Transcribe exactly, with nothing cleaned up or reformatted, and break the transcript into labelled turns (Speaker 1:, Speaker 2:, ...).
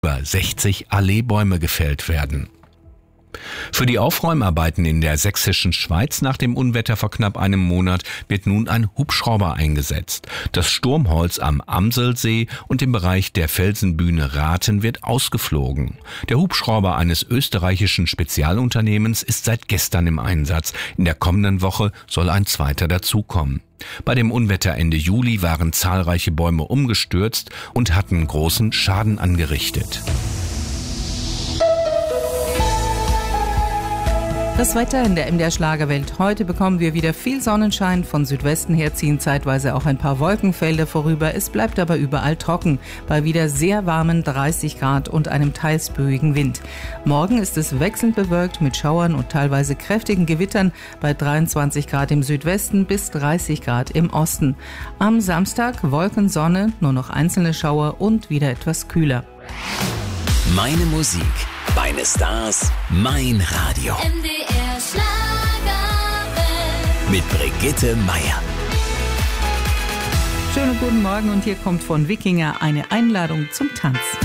Speaker 1: über sechzig Alleebäume gefällt werden. Für die Aufräumarbeiten in der sächsischen Schweiz nach dem Unwetter vor knapp einem Monat wird nun ein Hubschrauber eingesetzt. Das Sturmholz am Amselsee und im Bereich der Felsenbühne Rathen wird ausgeflogen. Der Hubschrauber eines österreichischen Spezialunternehmens ist seit gestern im Einsatz. In der kommenden Woche soll ein zweiter dazukommen. Bei dem Unwetter Ende Juli waren zahlreiche Bäume umgestürzt und hatten großen Schaden angerichtet.
Speaker 2: Das Wetter in der M D R Schlagerwelt. Heute bekommen wir wieder viel Sonnenschein. Von Südwesten her ziehen zeitweise auch ein paar Wolkenfelder vorüber. Es bleibt aber überall trocken, bei wieder sehr warmen dreißig Grad und einem teils böigen Wind. Morgen ist es wechselnd bewölkt mit Schauern und teilweise kräftigen Gewittern bei dreiundzwanzig Grad im Südwesten bis dreißig Grad im Osten. Am Samstag Wolken, Sonne, nur noch einzelne Schauer und wieder etwas kühler.
Speaker 3: Meine Musik, meine Stars, mein Radio.
Speaker 4: M D R Schlagerwelt.
Speaker 3: Mit Brigitte Meier.
Speaker 2: Schönen guten Morgen und hier kommt von Wikinger eine Einladung zum Tanz.